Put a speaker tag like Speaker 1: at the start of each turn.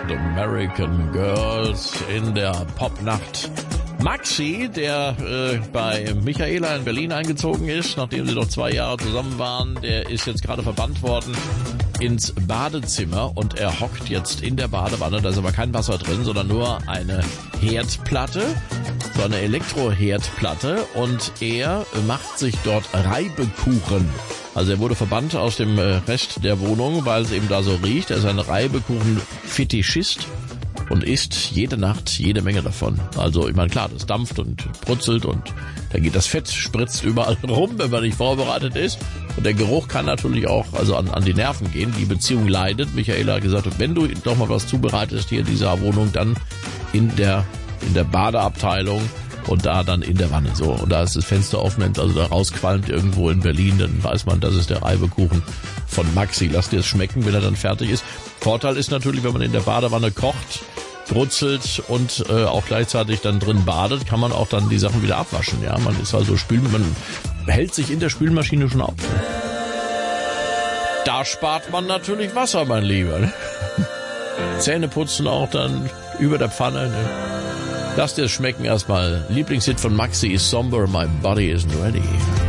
Speaker 1: American Girls in der Popnacht. Maxi, der bei Michaela in Berlin eingezogen ist, nachdem sie noch 2 Jahre zusammen waren, der ist jetzt gerade verbannt worden ins Badezimmer und er hockt jetzt in der Badewanne. Da ist aber kein Wasser drin, sondern nur eine Herdplatte, so eine Elektroherdplatte, und er macht sich dort Reibekuchen. Also er wurde verbannt aus dem Rest der Wohnung, weil es eben da so riecht. Er ist ein Reibekuchen-Fetischist und isst jede Nacht jede Menge davon. Also ich meine, klar, das dampft und brutzelt und da geht das Fett, spritzt überall rum, wenn man nicht vorbereitet ist. Und der Geruch kann natürlich auch also an die Nerven gehen. Die Beziehung leidet. Michaela hat gesagt, wenn du doch mal was zubereitest hier in dieser Wohnung, dann in der Badeabteilung und da dann in der Wanne. So, und da ist das Fenster offen, wenn es also da rausqualmt irgendwo in Berlin, dann weiß man, das ist der Reibekuchen von Maxi. Lass dir es schmecken, wenn er dann fertig ist. Vorteil ist natürlich, wenn man in der Badewanne kocht, brutzelt und auch gleichzeitig dann drin badet, kann man auch dann die Sachen wieder abwaschen. Ja, man ist also man hält sich in der Spülmaschine schon auf. Da spart man natürlich Wasser, mein Lieber. Zähne putzen auch dann über der Pfanne. Ne? Lass dir es schmecken erstmal. Lieblingshit von Maxi ist Somber, My Body Isn't Ready.